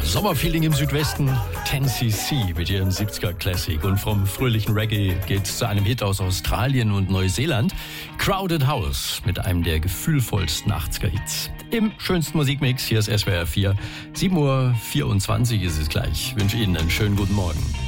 Sommerfeeling im Südwesten, 10cc mit ihrem 70er Classic. Und vom fröhlichen Reggae geht's zu einem Hit aus Australien und Neuseeland. Crowded House mit einem der gefühlvollsten 80er-Hits. Im schönsten Musikmix, hier ist SWR 4. 7.24 Uhr ist es gleich. Ich wünsche Ihnen einen schönen guten Morgen.